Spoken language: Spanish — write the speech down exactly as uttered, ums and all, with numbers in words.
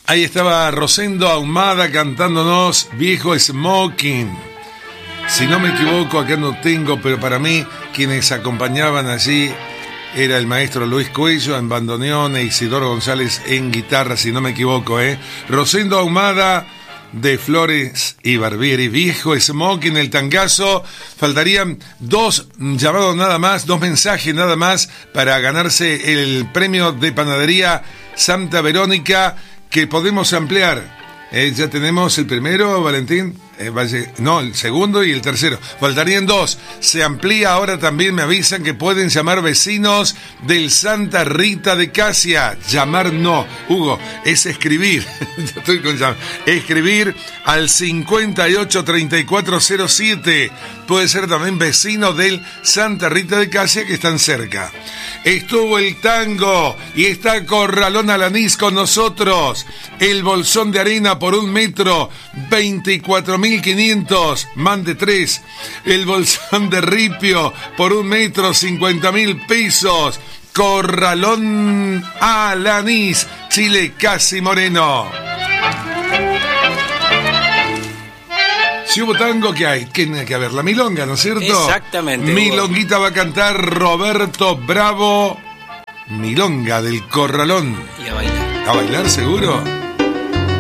Ahí estaba Rosendo Ahumada cantándonos Viejo Smoking. Si no me equivoco, acá no tengo, pero para mí quienes acompañaban allí era el maestro Luis Cuello en bandoneón e Isidoro González en guitarra, si no me equivoco, ¿eh? Rosendo Ahumada de Flores y Barbieri, Viejo Smoking, el tangazo. Faltarían dos llamados nada más, dos mensajes nada más para ganarse el premio de panadería Santa Verónica, que podemos ampliar. Eh, ya tenemos el primero, Valentín. Eh, vaya, no, el segundo y el tercero. Faltarían dos. Se amplía ahora también, me avisan que pueden llamar vecinos del Santa Rita de Casia. Llamar no, Hugo, es escribir. Ya estoy con llamar. Escribir al cincuenta y ocho treinta y cuatro cero siete. Puede ser también vecino del Santa Rita de Casia, que están cerca. Estuvo el tango y está Corralón Alanís con nosotros. El bolsón de arena por un metro, veinticuatro mil quinientos, mande tres. El bolsón de ripio por un metro, cincuenta mil pesos. Corralón Alanís, Chile Casi Moreno. Si hubo tango, ¿qué hay? ¿Qué tiene que haber? La milonga, ¿no es cierto? Exactamente. Milonguita va a cantar Roberto Bravo. Milonga del Corralón. Y a bailar. ¿A bailar seguro?